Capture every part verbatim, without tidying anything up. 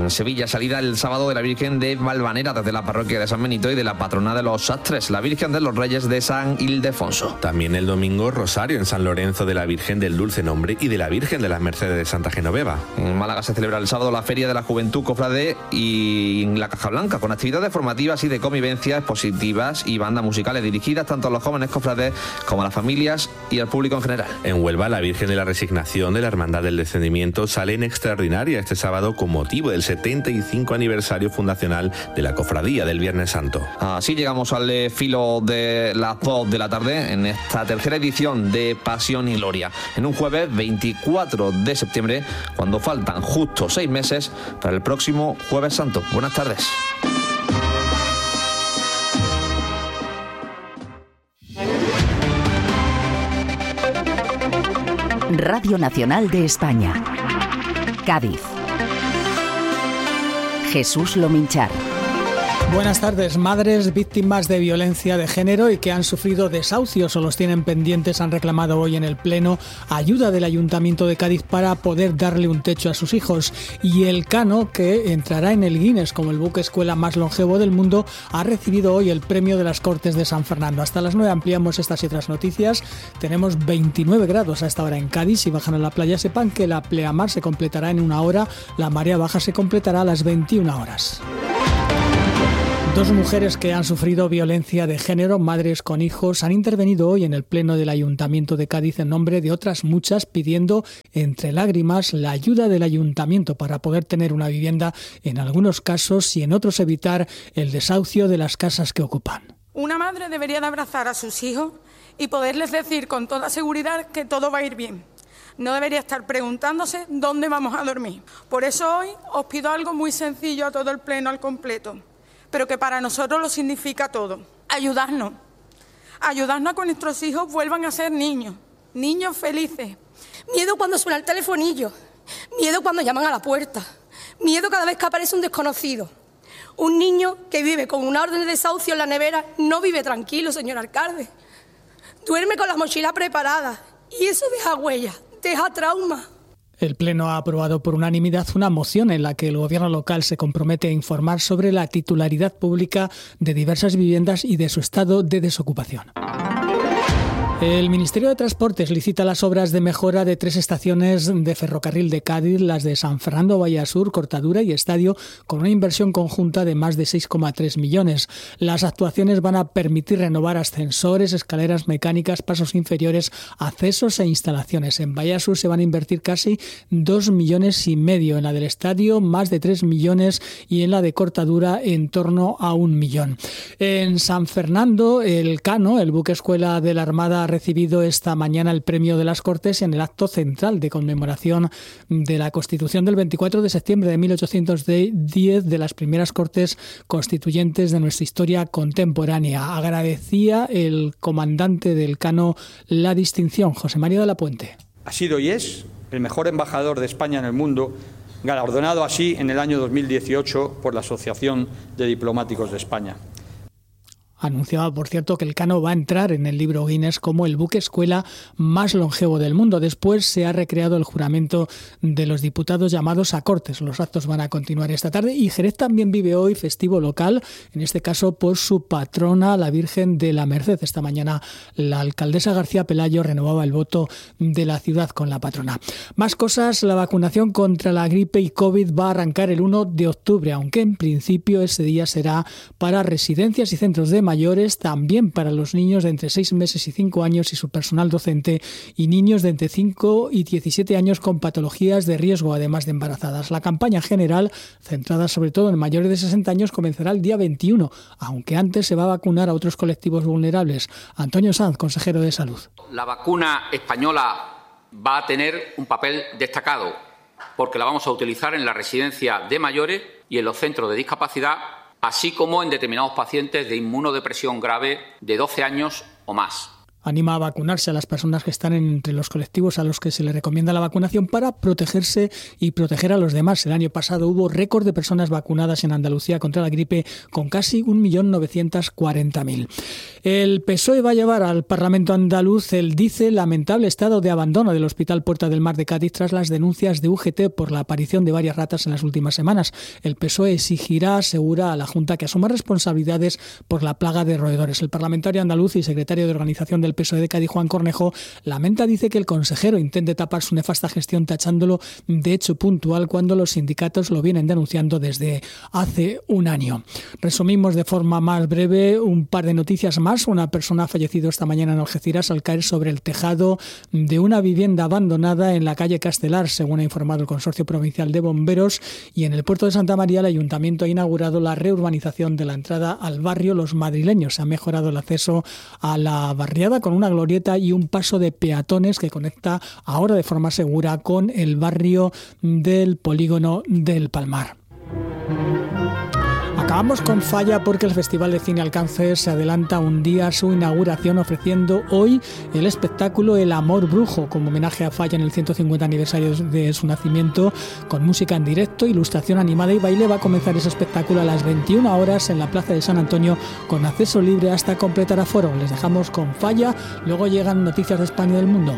En Sevilla, salida el sábado de la Virgen de Valvanera desde la parroquia de San Benito y de la patrona de los Sastres, la Virgen de los Reyes de San Ildefonso. También el domingo rosario en San Lorenzo de la Virgen del Dulce Nombre y de la Virgen de las Mercedes de Santa Genoveva. En Málaga se celebra el sábado la Feria de la Juventud Cofrade y en la Caja Blanca, con actividades formativas y de convivencia, expositivas y bandas musicales dirigidas tanto a los jóvenes cofrades como a las familias y al público en general. En Huelva, la Virgen de la Resignación de la Hermandad del Descendimiento sale en extraordinaria este sábado con motivo del setenta y cinco aniversario fundacional de la Cofradía del Viernes Santo. Así llegamos al eh, filo de las dos de la tarde en esta tercera edición de Pasión y Gloria, en un jueves veinticuatro de septiembre, cuando faltan justo seis meses para el próximo Jueves Santo. Buenas tardes. Radio Nacional de España, Cádiz. Jesús Lominchar. Buenas tardes. Madres víctimas de violencia de género y que han sufrido desahucios o los tienen pendientes han reclamado hoy en el Pleno ayuda del Ayuntamiento de Cádiz para poder darle un techo a sus hijos. Y el Cano, que entrará en el Guinness como el buque escuela más longevo del mundo, ha recibido hoy el premio de las Cortes de San Fernando. Hasta las nueve ampliamos estas y otras noticias. Tenemos veintinueve grados a esta hora en Cádiz. Si bajan a la playa, sepan que la pleamar se completará en una hora, la marea baja se completará a las veintiuna horas. Dos mujeres que han sufrido violencia de género, madres con hijos, han intervenido hoy en el Pleno del Ayuntamiento de Cádiz en nombre de otras muchas, pidiendo, entre lágrimas, la ayuda del Ayuntamiento para poder tener una vivienda en algunos casos y en otros evitar el desahucio de las casas que ocupan. Una madre debería de abrazar a sus hijos y poderles decir con toda seguridad que todo va a ir bien. No debería estar preguntándose dónde vamos a dormir. Por eso hoy os pido algo muy sencillo a todo el Pleno al completo, pero que para nosotros lo significa todo. Ayudarnos. Ayudarnos a que nuestros hijos vuelvan a ser niños. Niños felices. Miedo cuando suena el telefonillo. Miedo cuando llaman a la puerta. Miedo cada vez que aparece un desconocido. Un niño que vive con una orden de desahucio en la nevera no vive tranquilo, señor alcalde. Duerme con la mochila preparada. Y eso deja huellas, deja trauma. El Pleno ha aprobado por unanimidad una moción en la que el Gobierno local se compromete a informar sobre la titularidad pública de diversas viviendas y de su estado de desocupación. El Ministerio de Transportes licita las obras de mejora de tres estaciones de ferrocarril de Cádiz, las de San Fernando, Vallasur, Cortadura y Estadio, con una inversión conjunta de más de seis coma tres millones. Las actuaciones van a permitir renovar ascensores, escaleras mecánicas, pasos inferiores, accesos e instalaciones. En Vallasur se van a invertir casi dos millones y medio, en la del Estadio más de tres millones y en la de Cortadura en torno a un millón. En San Fernando, el Cano, el buque escuela de la Armada, ha recibido esta mañana el premio de las Cortes en el acto central de conmemoración de la Constitución del veinticuatro de septiembre de mil ochocientos diez, de las primeras Cortes constituyentes de nuestra historia contemporánea. Agradecía el comandante del Cano la distinción, José María de la Puente. Ha sido y es el mejor embajador de España en el mundo, galardonado así en el año dos mil dieciocho por la Asociación de Diplomáticos de España. Anunciaba, por cierto, que el Cano va a entrar en el libro Guinness como el buque escuela más longevo del mundo. Después se ha recreado el juramento de los diputados llamados a Cortes. Los actos van a continuar esta tarde y Jerez también vive hoy festivo local, en este caso por su patrona, la Virgen de la Merced. Esta mañana la alcaldesa García Pelayo renovaba el voto de la ciudad con la patrona. Más cosas, la vacunación contra la gripe y COVID va a arrancar el uno de octubre, aunque en principio ese día será para residencias y centros de mayores, también para los niños de entre seis meses y cinco años y su personal docente, y niños de entre cinco y diecisiete años con patologías de riesgo, además de embarazadas. La campaña general, centrada sobre todo en mayores de sesenta años, comenzará el día veintiuno, aunque antes se va a vacunar a otros colectivos vulnerables. Antonio Sanz, consejero de Salud. La vacuna española va a tener un papel destacado porque la vamos a utilizar en la residencia de mayores y en los centros de discapacidad, así como en determinados pacientes de inmunodepresión grave de doce años o más. Anima a vacunarse a las personas que están entre los colectivos a los que se les recomienda la vacunación para protegerse y proteger a los demás. El año pasado hubo récord de personas vacunadas en Andalucía contra la gripe, con casi un millón novecientos cuarenta mil. El P S O E va a llevar al Parlamento andaluz el, dice, lamentable estado de abandono del Hospital Puerta del Mar de Cádiz tras las denuncias de U G T por la aparición de varias ratas en las últimas semanas. El P S O E exigirá, asegura a la Junta, que asuma responsabilidades por la plaga de roedores. El parlamentario andaluz y secretario de organización del P S O E de Cádiz, Juan Cornejo, lamenta, dice, que el consejero intente tapar su nefasta gestión tachándolo de hecho puntual cuando los sindicatos lo vienen denunciando desde hace un año. Resumimos de forma más breve un par de noticias más. Una persona ha fallecido esta mañana en Algeciras al caer sobre el tejado de una vivienda abandonada en la calle Castelar, según ha informado el Consorcio Provincial de Bomberos. Y en el puerto de Santa María, el Ayuntamiento ha inaugurado la reurbanización de la entrada al barrio Los Madrileños. Se ha mejorado el acceso a la barriada con una glorieta y un paso de peatones que conecta ahora de forma segura con el barrio del Polígono del Palmar. Acabamos con Falla porque el Festival de Cine Alcance se adelanta un día a su inauguración, ofreciendo hoy el espectáculo El Amor Brujo, como homenaje a Falla en el ciento cincuenta aniversario de su nacimiento, con música en directo, ilustración animada y baile. Va a comenzar ese espectáculo a las veintiuna horas en la Plaza de San Antonio, con acceso libre hasta completar aforo. Les dejamos con Falla, luego llegan noticias de España y del mundo.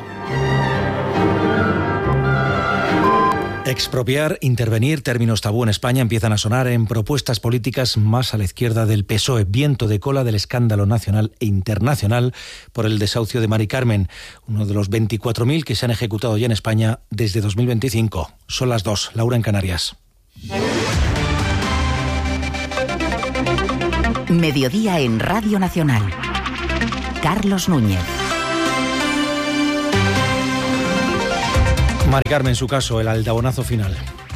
Expropiar, intervenir, términos tabú en España empiezan a sonar en propuestas políticas más a la izquierda del P S O E. Viento de cola del escándalo nacional e internacional por el desahucio de Mari Carmen, uno de los veinticuatro mil que se han ejecutado ya en España desde dos mil veinticinco. Son las dos. Laura, en Canarias. Mediodía en Radio Nacional. Carlos Núñez. Mari Carmen, en su caso, el aldabonazo final.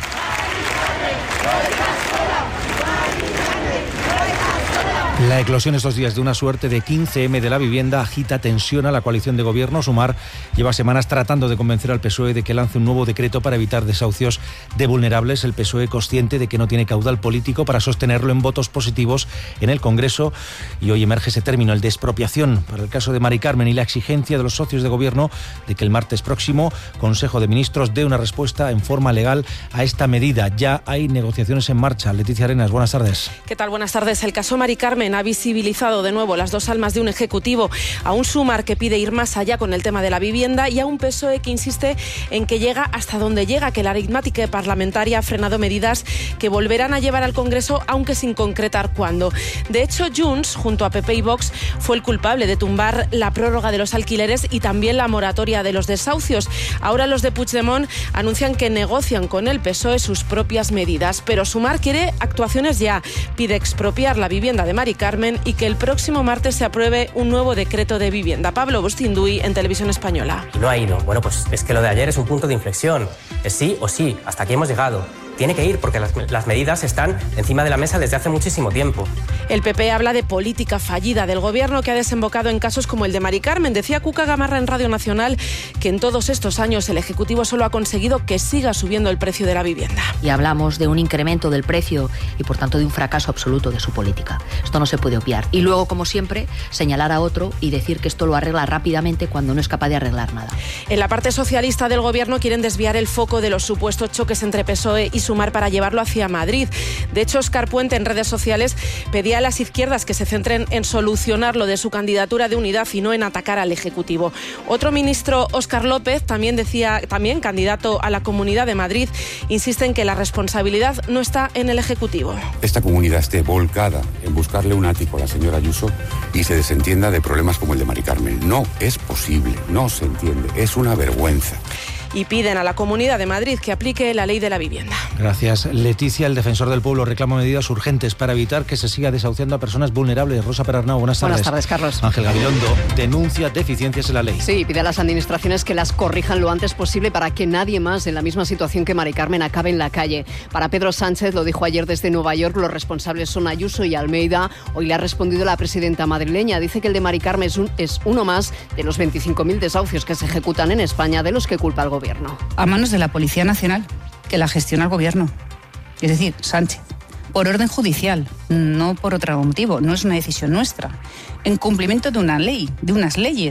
La eclosión estos días de una suerte de quince eme de la vivienda agita, tensiona la coalición de gobierno. Sumar lleva semanas tratando de convencer al P S O E de que lance un nuevo decreto para evitar desahucios de vulnerables. El P S O E, consciente de que no tiene caudal político para sostenerlo en votos positivos en el Congreso. Y hoy emerge ese término, el de expropiación, para el caso de Mari Carmen, y la exigencia de los socios de gobierno de que el martes próximo Consejo de Ministros dé una respuesta en forma legal a esta medida. Ya hay negociaciones en marcha. Leticia Arenas, buenas tardes. ¿Qué tal? Buenas tardes. El caso Mari Carmen ha visibilizado de nuevo las dos almas de un ejecutivo, a un Sumar que pide ir más allá con el tema de la vivienda y a un P S O E que insiste en que llega hasta donde llega, que la aritmética parlamentaria ha frenado medidas que volverán a llevar al Congreso, aunque sin concretar cuándo. De hecho, Junts, junto a P P y Vox, fue el culpable de tumbar la prórroga de los alquileres y también la moratoria de los desahucios. Ahora los de Puigdemont anuncian que negocian con el P S O E sus propias medidas, pero Sumar quiere actuaciones ya. Pide expropiar la vivienda de Mari Carmen y que el próximo martes se apruebe un nuevo decreto de vivienda. Pablo Bustinduy, en Televisión Española. Y no ha ido. Bueno, pues es que lo de ayer es un punto de inflexión. Es sí o sí, hasta aquí hemos llegado. Tiene que ir porque las, las medidas están encima de la mesa desde hace muchísimo tiempo. El P P habla de política fallida del gobierno que ha desembocado en casos como el de Mari Carmen. Decía Cuca Gamarra en Radio Nacional que en todos estos años el Ejecutivo solo ha conseguido que siga subiendo el precio de la vivienda. Y hablamos de un incremento del precio y por tanto de un fracaso absoluto de su política. Esto no se puede obviar. Y luego, como siempre, señalar a otro y decir que esto lo arregla rápidamente cuando no es capaz de arreglar nada. En la parte socialista del gobierno quieren desviar el foco de los supuestos choques entre P S O E y Sumar para llevarlo hacia Madrid. De hecho, Óscar Puente en redes sociales pedía a las izquierdas que se centren en solucionar lo de su candidatura de unidad y no en atacar al Ejecutivo. Otro ministro, Óscar López, también decía, también candidato a la Comunidad de Madrid, insiste en que la responsabilidad no está en el Ejecutivo. Esta comunidad esté volcada en buscarle un ático a la señora Ayuso y se desentienda de problemas como el de Mari Carmen. No es posible, no se entiende, es una vergüenza. Y piden a la Comunidad de Madrid que aplique la ley de la vivienda. Gracias, Leticia. El Defensor del Pueblo reclama medidas urgentes para evitar que se siga desahuciando a personas vulnerables. Rosa Perarnau, buenas tardes. Buenas tardes, Carlos. Ángel Gabilondo denuncia deficiencias en la ley. Sí, pide a las administraciones que las corrijan lo antes posible para que nadie más en la misma situación que Mari Carmen acabe en la calle. Para Pedro Sánchez, lo dijo ayer desde Nueva York, los responsables son Ayuso y Almeida. Hoy le ha respondido la presidenta madrileña. Dice que el de Mari Carmen es, un, es uno más de los veinticinco mil desahucios que se ejecutan en España, de los que culpa el gobierno. A manos de la Policía Nacional, que la gestiona el gobierno, es decir, Sánchez, por orden judicial, no por otro motivo, no es una decisión nuestra, en cumplimiento de una ley, de unas leyes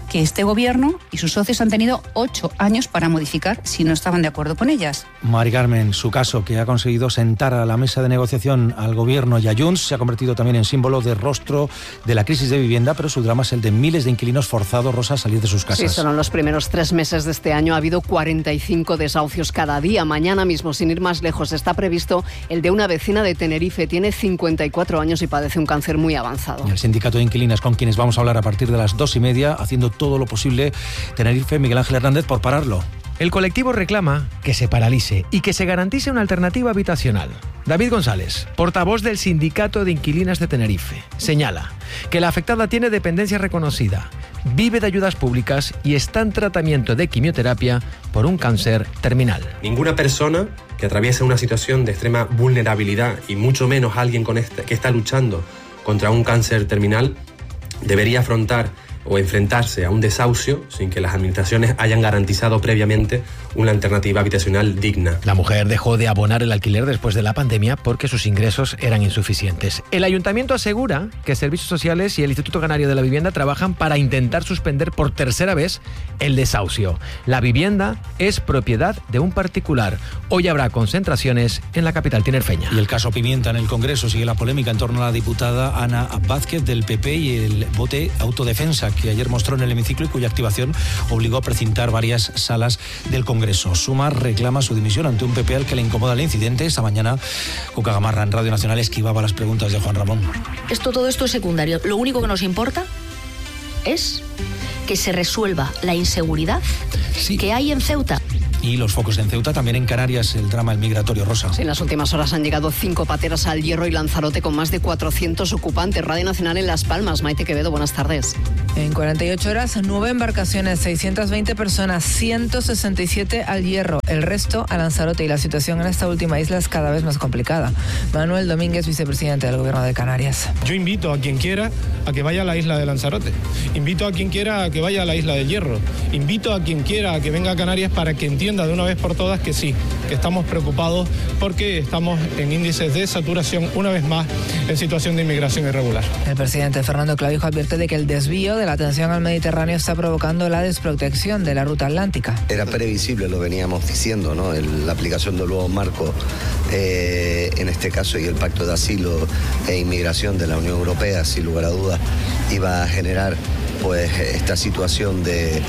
que este gobierno y sus socios han tenido ocho años para modificar si no estaban de acuerdo con ellas. Mari Carmen, su caso, que ha conseguido sentar a la mesa de negociación al gobierno y a Junts, se ha convertido también en símbolo de rostro de la crisis de vivienda, pero su drama es el de miles de inquilinos forzados, Rosa, a salir de sus casas. Sí, solo en los primeros tres meses de este año ha habido cuarenta y cinco desahucios cada día. Mañana mismo, sin ir más lejos, está previsto el de una vecina de Tenerife. Tiene cincuenta y cuatro años y padece un cáncer muy avanzado. Y el sindicato de inquilinas, con quienes vamos a hablar a partir de las dos y media, haciendo todo lo posible, Tenerife, Miguel Ángel Hernández, por pararlo. El colectivo reclama que se paralice y que se garantice una alternativa habitacional. David González, portavoz del Sindicato de Inquilinas de Tenerife, señala que la afectada tiene dependencia reconocida, vive de ayudas públicas y está en tratamiento de quimioterapia por un cáncer terminal. Ninguna persona que atraviese una situación de extrema vulnerabilidad, y mucho menos alguien con este, que está luchando contra un cáncer terminal, debería afrontar o enfrentarse a un desahucio sin que las administraciones hayan garantizado previamente una alternativa habitacional digna. La mujer dejó de abonar el alquiler después de la pandemia porque sus ingresos eran insuficientes. El ayuntamiento asegura que Servicios Sociales y el Instituto Canario de la Vivienda trabajan para intentar suspender por tercera vez el desahucio. La vivienda es propiedad de un particular. Hoy habrá concentraciones en la capital tinerfeña. Y el caso Pimienta en el Congreso sigue la polémica en torno a la diputada Ana Vázquez del P P y el bote autodefensa que ayer mostró en el hemiciclo y cuya activación obligó a precintar varias salas del Congreso. Sumar reclama su dimisión ante un P P al que le incomoda el incidente. Esta mañana Cuca Gamarra en Radio Nacional esquivaba las preguntas de Juan Ramón. Esto, todo esto es secundario. Lo único que nos importa es que se resuelva la inseguridad sí. que hay en Ceuta. Y los focos en Ceuta, también en Canarias, el drama del migratorio, Rosa. Sí, en las últimas horas han llegado cinco pateras al Hierro y Lanzarote con más de cuatrocientos ocupantes. Radio Nacional en Las Palmas. Maite Quevedo, buenas tardes. En cuarenta y ocho horas, nueve embarcaciones, seiscientas veinte personas, ciento sesenta y siete al Hierro, el resto a Lanzarote, y la situación en esta última isla es cada vez más complicada. Manuel Domínguez, vicepresidente del Gobierno de Canarias. Yo invito a quien quiera a que vaya a la isla de Lanzarote. Invito a quien quiera a que vaya a la isla del Hierro. Invito a quien quiera a que venga a Canarias para que entienda de una vez por todas que sí, que estamos preocupados porque estamos en índices de saturación, una vez más, en situación de inmigración irregular. El presidente Fernando Clavijo advierte de que el desvío de la atención al Mediterráneo está provocando la desprotección de la ruta atlántica. Era previsible, lo veníamos diciendo, ¿no? El, la aplicación del nuevo marco, eh, en este caso, y el Pacto de Asilo e Inmigración de la Unión Europea, sin lugar a dudas, iba a generar pues esta situación de,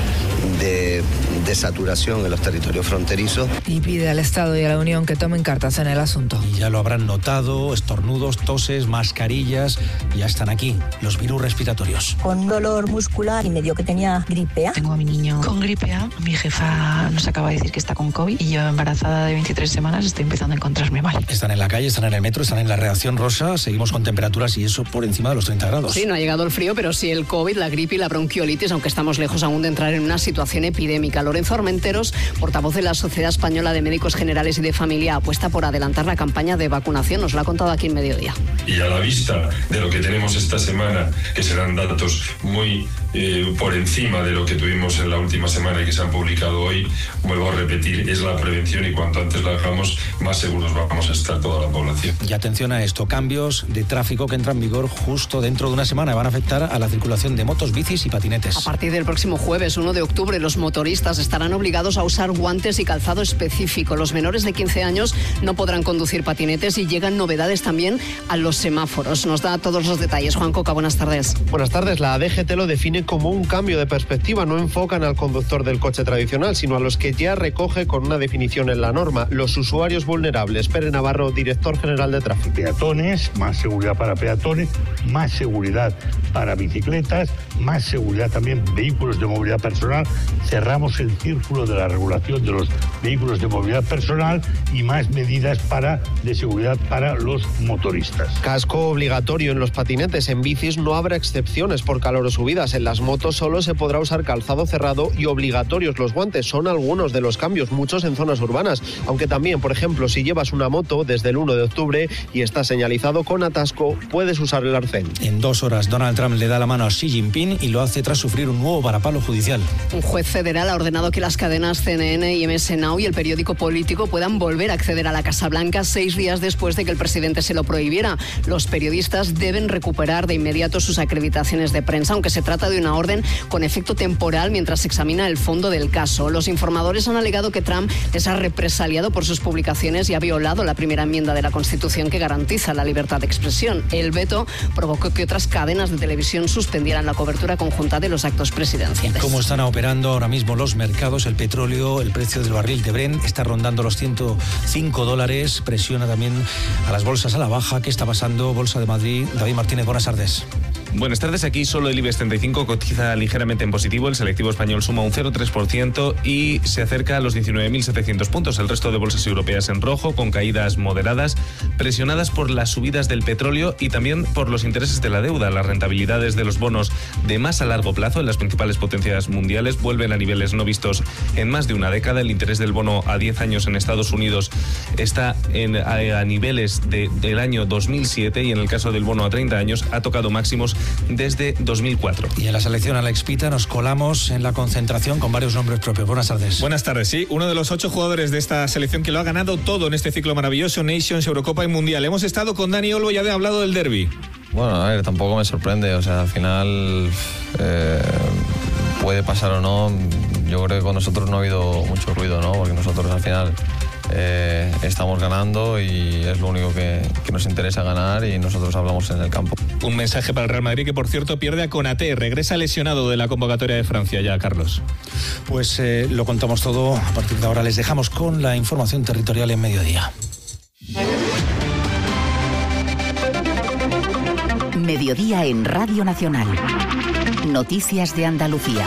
de, de saturación en los territorios fronterizos. Y pide al Estado y a la Unión que tomen cartas en el asunto. Y ya lo habrán notado, estornudos, toses, mascarillas, ya están aquí los virus respiratorios. Con dolor muscular y me dio que tenía gripe A. Tengo a mi niño con gripe A, mi jefa nos acaba de decir que está con COVID y yo, embarazada de veintitrés semanas, estoy empezando a encontrarme mal. Están en la calle, están en el metro, están en la redacción, Rosa, seguimos con temperaturas y eso por encima de los treinta grados. Sí, no ha llegado el frío, pero sí el COVID, la gripe y la bronquiolitis, aunque estamos lejos aún de entrar en una situación epidémica. Lorenzo Armenteros, portavoz de la Sociedad Española de Médicos Generales y de Familia, apuesta por adelantar la campaña de vacunación. Nos lo ha contado aquí en Mediodía. Y a la vista de lo que tenemos esta semana, que serán datos muy eh, por encima de lo que tuvimos en la última semana y que se han publicado hoy, vuelvo a repetir, es la prevención, y cuanto antes la hagamos, más seguros vamos a estar toda la población. Y atención a esto, cambios de tráfico que entran en vigor justo dentro de una semana, van a afectar a la circulación de motos, bicis y patinetes. A partir del próximo jueves, uno de octubre, los motoristas estarán obligados a usar guantes y calzado específico. Los menores de quince años no podrán conducir patinetes y llegan novedades también a los semáforos. Nos da todos los detalles. Juan Coca, buenas tardes. Buenas tardes. La D G T lo define como un cambio de perspectiva. No enfocan al conductor del coche tradicional, sino a los que ya recoge con una definición en la norma: los usuarios vulnerables. Pere Navarro, director general de tráfico. Peatones, más seguridad para peatones, más seguridad para bicicletas, más seguridad también vehículos de movilidad personal. Cerramos el círculo de la regulación de los vehículos de movilidad personal y más medidas para de seguridad para los motoristas. Casco obligatorio en los patinetes. En bicis no habrá excepciones por calor o subidas. En las motos solo se podrá usar calzado cerrado y obligatorios los guantes. Son algunos de los cambios, muchos en zonas urbanas. Aunque también, por ejemplo, si llevas una moto desde el uno de octubre y está señalizado con atasco, puedes usar el arcén. En dos horas, Donald Trump le da la mano a Xi Jinping y lo hace tras sufrir un nuevo varapalo judicial. Un juez federal ha ordenado que las cadenas C N N y M S Now y el periódico Político puedan volver a acceder a la Casa Blanca seis días después de que el presidente se lo prohibiera. Los periodistas deben recuperar de inmediato sus acreditaciones de prensa, aunque se trata de una orden con efecto temporal mientras se examina el fondo del caso. Los informadores han alegado que Trump les ha represaliado por sus publicaciones y ha violado la primera enmienda de la Constitución que garantiza la libertad de expresión. El veto provocó que otras cadenas de televisión suspendieran la cobertura conjunta de los actos presidenciales. ¿Cómo están operando ahora mismo los mercados? El petróleo, el precio del barril de Brent está rondando los ciento cinco dólares, presiona también a las bolsas a la baja. ¿Qué está pasando? Bolsa de Madrid, David Martínez, buenas tardes. Buenas tardes, aquí solo el IBEX treinta y cinco cotiza ligeramente en positivo, el selectivo español suma un cero coma tres por ciento y se acerca a los diecinueve mil setecientos puntos. El resto de bolsas europeas en rojo, con caídas moderadas, presionadas por las subidas del petróleo y también por los intereses de la deuda. Las rentabilidades de los bonos de más a largo plazo en las principales potencias mundiales vuelven a niveles no vistos en más de una década. El interés del bono a diez años en Estados Unidos está en, a, a niveles de, del año dos mil siete y en el caso del bono a treinta años ha tocado máximos desde dos mil cuatro. Y en la selección Alex Pita nos colamos en la concentración con varios nombres propios. Buenas tardes. Buenas tardes, sí. Uno de los ocho jugadores de esta selección que lo ha ganado todo en este ciclo maravilloso, Nations, Eurocopa y Mundial. Hemos estado con Dani Olmo y ya he hablado del derbi. Bueno, a ver, tampoco me sorprende. O sea, al final eh, puede pasar o no. Yo creo que con nosotros no ha habido mucho ruido, ¿no? Porque nosotros al final eh, estamos ganando y es lo único que, que nos interesa ganar y nosotros hablamos en el campo. Un mensaje para el Real Madrid que, por cierto, pierde a Konaté. Regresa lesionado de la convocatoria de Francia ya, Carlos. Pues eh, lo contamos todo. A partir de ahora les dejamos con la información territorial en mediodía. Mediodía en Radio Nacional. Noticias de Andalucía.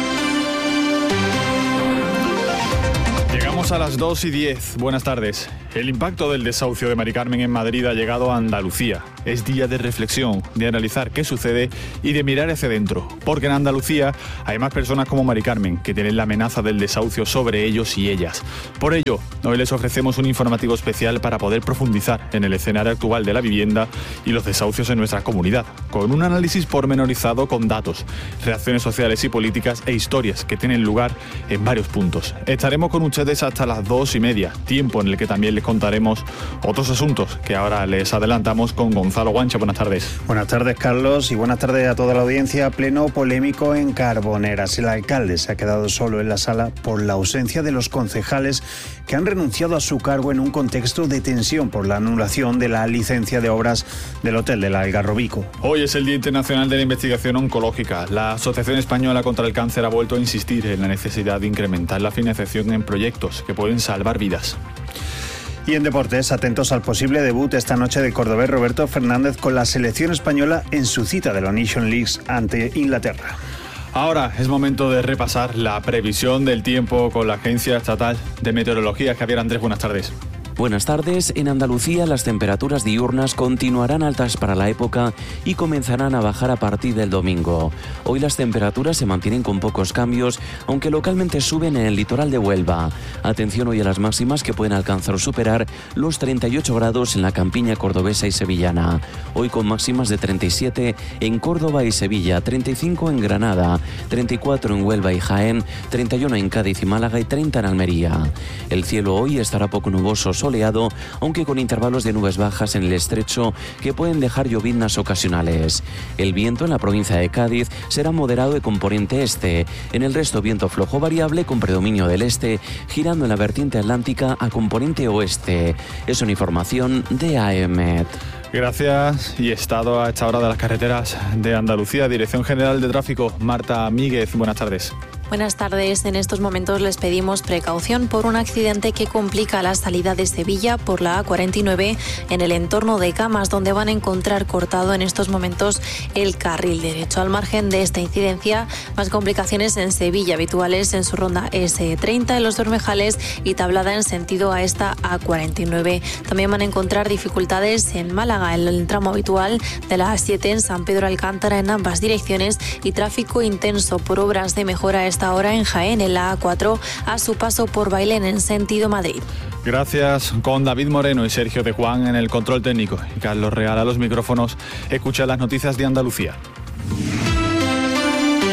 Llegamos a las dos y diez. Buenas tardes. El impacto del desahucio de Mari Carmen en Madrid ha llegado a Andalucía. Es día de reflexión, de analizar qué sucede y de mirar hacia adentro. Porque en Andalucía hay más personas como Mari Carmen que tienen la amenaza del desahucio sobre ellos y ellas. Por ello, hoy les ofrecemos un informativo especial para poder profundizar en el escenario actual de la vivienda y los desahucios en nuestra comunidad, con un análisis pormenorizado con datos, reacciones sociales y políticas e historias que tienen lugar en varios puntos. Estaremos con ustedes hasta las dos y media, tiempo en el que también les contaremos otros asuntos que ahora les adelantamos con Gonzalo Guancha. Buenas tardes. Buenas tardes, Carlos, y buenas tardes a toda la audiencia. Pleno polémico en Carboneras. El alcalde se ha quedado solo en la sala por la ausencia de los concejales que han renunciado a su cargo en un contexto de tensión por la anulación de la licencia de obras del Hotel del Algarrobico. Hoy es el Día Internacional de la Investigación Oncológica. La Asociación Española contra el Cáncer ha vuelto a insistir en la necesidad de incrementar la financiación en proyectos que pueden salvar vidas. Y en deportes, atentos al posible debut esta noche del cordobés Roberto Fernández con la selección española en su cita de la Nations League ante Inglaterra. Ahora es momento de repasar la previsión del tiempo con la Agencia Estatal de Meteorología. Javier Andrés, buenas tardes. Buenas tardes. En Andalucía las temperaturas diurnas continuarán altas para la época y comenzarán a bajar a partir del domingo. Hoy las temperaturas se mantienen con pocos cambios, aunque localmente suben en el litoral de Huelva. Atención hoy a las máximas que pueden alcanzar o superar los treinta y ocho grados en la campiña cordobesa y sevillana. Hoy con máximas de treinta y siete en Córdoba y Sevilla, treinta y cinco en Granada, treinta y cuatro en Huelva y Jaén, treinta y uno en Cádiz y Málaga y treinta en Almería. El cielo hoy estará poco nuboso, soleado, aunque con intervalos de nubes bajas en el estrecho que pueden dejar lloviznas ocasionales. El viento en la provincia de Cádiz será moderado de componente este. En el resto viento flojo variable con predominio del este, girando en la vertiente atlántica a componente oeste. Es una información de A E M E T. Gracias. Y estado a esta hora de las carreteras de Andalucía. Dirección General de Tráfico, Marta Míguez. Buenas tardes. Buenas tardes. En estos momentos les pedimos precaución por un accidente que complica la salida de Sevilla por la A cuarenta y nueve en el entorno de Camas, donde van a encontrar cortado en estos momentos el carril derecho. Al margen de esta incidencia, más complicaciones en Sevilla, habituales en su ronda ese treinta en los Dormejales y tablada en sentido a esta A cuarenta y nueve. También van a encontrar dificultades en Málaga, en el tramo habitual de la A siete en San Pedro Alcántara en ambas direcciones y tráfico intenso por obras de mejora esta hora en Jaén, en la A cuatro, a su paso por Bailén en sentido Madrid. Gracias. Con David Moreno y Sergio de Juan en el control técnico y Carlos Real a los micrófonos, escucha las noticias de Andalucía.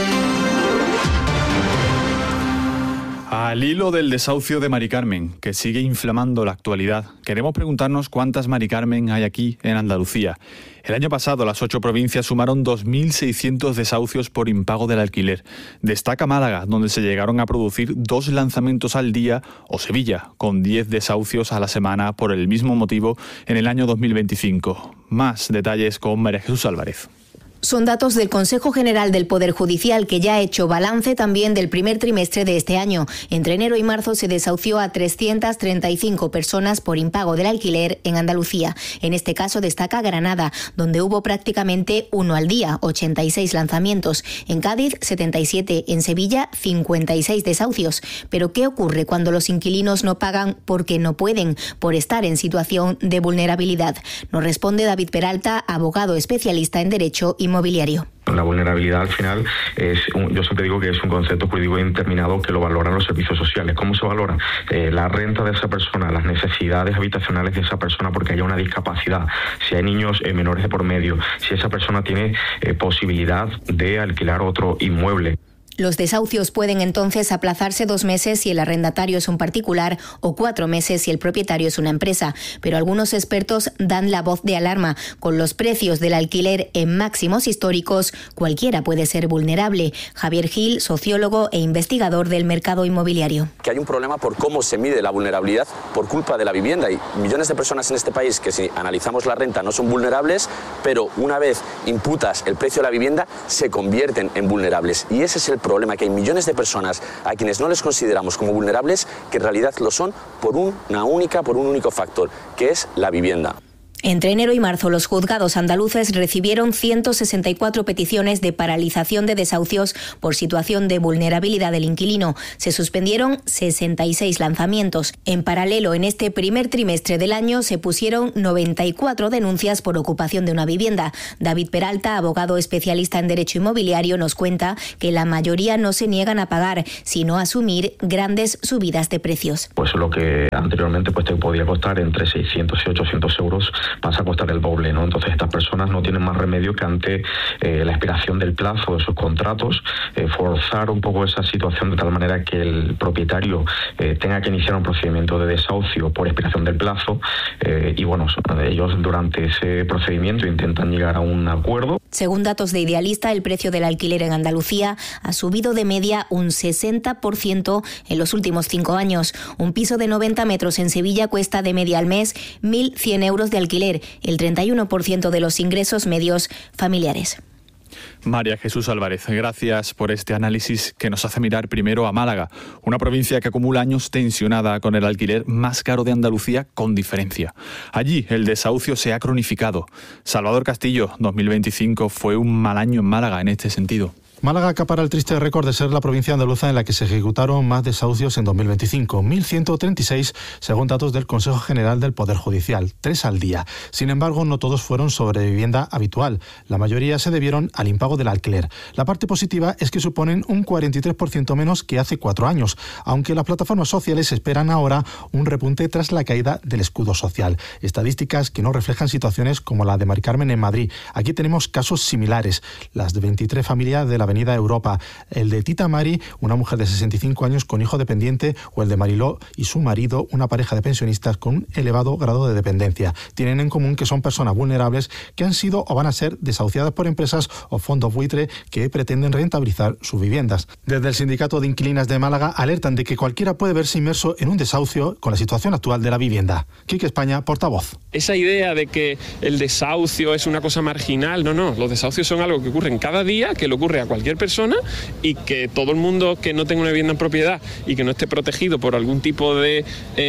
Al hilo del desahucio de Mari Carmen, que sigue inflamando la actualidad, queremos preguntarnos cuántas Mari Carmen hay aquí en Andalucía. El año pasado las ocho provincias sumaron dos mil seiscientos desahucios por impago del alquiler. Destaca Málaga, donde se llegaron a producir dos lanzamientos al día, o Sevilla, con diez desahucios a la semana por el mismo motivo en el año dos mil veinticinco. Más detalles con María Jesús Álvarez. Son datos del Consejo General del Poder Judicial, que ya ha hecho balance también del primer trimestre de este año. Entre enero y marzo se desahució a trescientas treinta y cinco personas por impago del alquiler en Andalucía. En este caso destaca Granada, donde hubo prácticamente uno al día, ochenta y seis lanzamientos. En Cádiz, setenta y siete. En Sevilla, cincuenta y seis desahucios. Pero ¿qué ocurre cuando los inquilinos no pagan porque no pueden, por estar en situación de vulnerabilidad? Nos responde David Peralta, abogado especialista en Derecho y Inmobiliario. La vulnerabilidad al final es, un, yo siempre digo que es un concepto jurídico indeterminado que lo valoran los servicios sociales. ¿Cómo se valora? Eh, la renta de esa persona, las necesidades habitacionales de esa persona porque haya una discapacidad, si hay niños eh, menores de por medio, si esa persona tiene eh, posibilidad de alquilar otro inmueble. Los desahucios pueden entonces aplazarse dos meses si el arrendatario es un particular o cuatro meses si el propietario es una empresa. Pero algunos expertos dan la voz de alarma. Con los precios del alquiler en máximos históricos, cualquiera puede ser vulnerable. Javier Gil, sociólogo e investigador del mercado inmobiliario. Que hay un problema por cómo se mide la vulnerabilidad por culpa de la vivienda. Hay millones de personas en este país que, si analizamos la renta, no son vulnerables, pero una vez imputas el precio de la vivienda, se convierten en vulnerables. Y ese es el problema, que hay millones de personas a quienes no les consideramos como vulnerables que en realidad lo son por una única, por un único factor, que es la vivienda. Entre enero y marzo, los juzgados andaluces recibieron ciento sesenta y cuatro peticiones de paralización de desahucios por situación de vulnerabilidad del inquilino. Se suspendieron sesenta y seis lanzamientos. En paralelo, en este primer trimestre del año se pusieron noventa y cuatro denuncias por ocupación de una vivienda. David Peralta, abogado especialista en derecho inmobiliario, nos cuenta que la mayoría no se niegan a pagar, sino a asumir grandes subidas de precios. Pues lo que anteriormente pues te podía costar entre seiscientos y ochocientos euros, pasa a costar el doble, ¿no? Entonces estas personas no tienen más remedio que ante eh, la expiración del plazo de sus contratos, eh, forzar un poco esa situación de tal manera que el propietario eh, tenga que iniciar un procedimiento de desahucio por expiración del plazo eh, y bueno, ellos durante ese procedimiento intentan llegar a un acuerdo. Según datos de Idealista, el precio del alquiler en Andalucía ha subido de media un sesenta por ciento en los últimos cinco años. Un piso de noventa metros en Sevilla cuesta de media al mes mil cien euros de alquiler, el treinta y uno por ciento de los ingresos medios familiares. María Jesús Álvarez, gracias por este análisis que nos hace mirar primero a Málaga, una provincia que acumula años tensionada con el alquiler más caro de Andalucía con diferencia. Allí el desahucio se ha cronificado. Salvador Castillo, dos mil veinticinco fue un mal año en Málaga en este sentido. Málaga acapara el triste récord de ser la provincia andaluza en la que se ejecutaron más desahucios en dos mil veinticinco, mil ciento treinta y seis según datos del Consejo General del Poder Judicial, tres al día. Sin embargo, no todos fueron sobre vivienda habitual, la mayoría se debieron al impago del alquiler. La parte positiva es que suponen un cuarenta y tres por ciento menos que hace cuatro años, aunque las plataformas sociales esperan ahora un repunte tras la caída del escudo social. Estadísticas que no reflejan situaciones como la de Mari Carmen en Madrid. Aquí tenemos casos similares, las de veintitrés familias de la Avenida Europa, el de Tita Mari, una mujer de sesenta y cinco años con hijo dependiente, o el de Mariló y su marido, una pareja de pensionistas con un elevado grado de dependencia. Tienen en común que son personas vulnerables que han sido o van a ser desahuciadas por empresas o fondos buitre que pretenden rentabilizar sus viviendas. Desde el Sindicato de Inquilinas de Málaga alertan de que cualquiera puede verse inmerso en un desahucio con la situación actual de la vivienda. Quique España, portavoz. Esa idea de que el desahucio es una cosa marginal, no, no, los desahucios son algo que ocurren cada día, que le ocurre a cualquier persona y que todo el mundo que no tenga una vivienda en propiedad y que no esté protegido por algún tipo de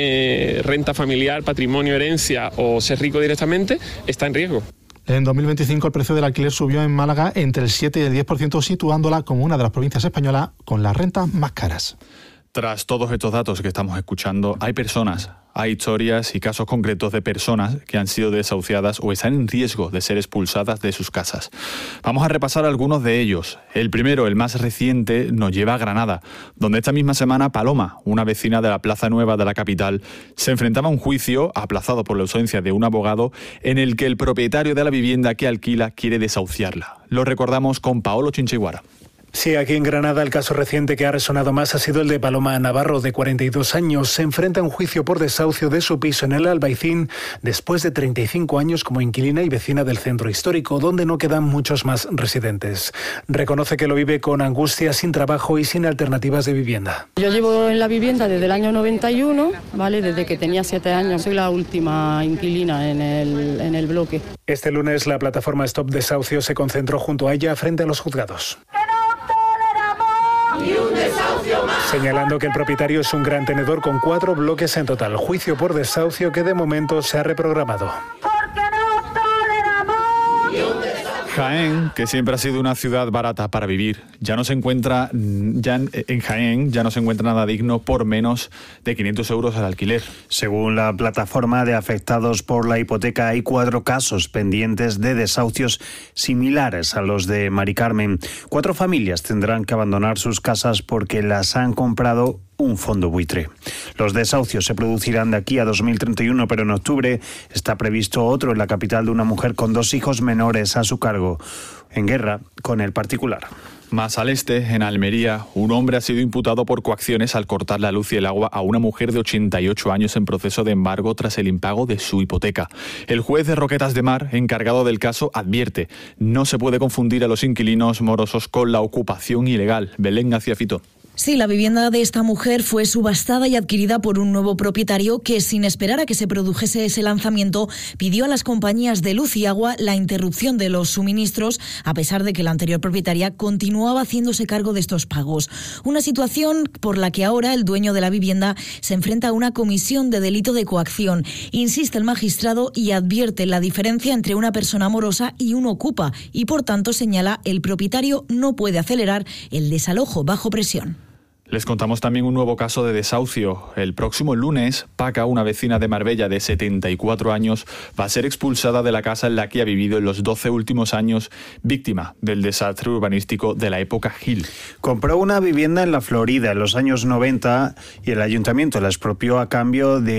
eh, renta familiar, patrimonio, herencia o ser rico directamente, está en riesgo. En dos mil veinticinco el precio del alquiler subió en Málaga entre el siete y el diez por ciento, situándola como una de las provincias españolas con las rentas más caras. Tras todos estos datos que estamos escuchando, hay personas, hay historias y casos concretos de personas que han sido desahuciadas o están en riesgo de ser expulsadas de sus casas. Vamos a repasar algunos de ellos. El primero, el más reciente, nos lleva a Granada, donde esta misma semana Paloma, una vecina de la Plaza Nueva de la capital, se enfrentaba a un juicio aplazado por la ausencia de un abogado en el que el propietario de la vivienda que alquila quiere desahuciarla. Lo recordamos con Paolo Chinchiguara. Sí, aquí en Granada el caso reciente que ha resonado más ha sido el de Paloma Navarro, de cuarenta y dos años. Se enfrenta a un juicio por desahucio de su piso en el Albaicín después de treinta y cinco años como inquilina y vecina del centro histórico, donde no quedan muchos más residentes. Reconoce que lo vive con angustia, sin trabajo y sin alternativas de vivienda. Yo llevo en la vivienda desde el año noventa y uno, ¿vale? Desde que tenía siete años. Soy la última inquilina en el, en el bloque. Este lunes la plataforma Stop Desahucio se concentró junto a ella frente a los juzgados. Ni un desahucio más. Señalando que el propietario es un gran tenedor con cuatro bloques en total. Juicio por desahucio que de momento se ha reprogramado. Jaén, que siempre ha sido una ciudad barata para vivir, ya no se encuentra, ya en Jaén ya no se encuentra nada digno por menos de quinientos euros al alquiler. Según la plataforma de afectados por la hipoteca, hay cuatro casos pendientes de desahucios similares a los de Mari Carmen. Cuatro familias tendrán que abandonar sus casas porque las han comprado un fondo buitre. Los desahucios se producirán de aquí a dos mil treinta y uno, pero en octubre está previsto otro en la capital de una mujer con dos hijos menores a su cargo, en guerra con el particular. Más al este, en Almería, un hombre ha sido imputado por coacciones al cortar la luz y el agua a una mujer de ochenta y ocho años en proceso de embargo tras el impago de su hipoteca. El juez de Roquetas de Mar, encargado del caso, advierte: no se puede confundir a los inquilinos morosos con la ocupación ilegal. Belén García Fito. Sí, la vivienda de esta mujer fue subastada y adquirida por un nuevo propietario que, sin esperar a que se produjese ese lanzamiento, pidió a las compañías de luz y agua la interrupción de los suministros, a pesar de que la anterior propietaria continuaba haciéndose cargo de estos pagos. Una situación por la que ahora el dueño de la vivienda se enfrenta a una comisión de delito de coacción. Insiste el magistrado y advierte la diferencia entre una persona morosa y un ocupa, y por tanto señala el propietario no puede acelerar el desalojo bajo presión. Les contamos también un nuevo caso de desahucio. El próximo lunes, Paca, una vecina de Marbella de setenta y cuatro años, va a ser expulsada de la casa en la que ha vivido en los doce últimos años, víctima del desastre urbanístico de la época Gil. Compró una vivienda en la Florida en los años noventa y el ayuntamiento la expropió a cambio de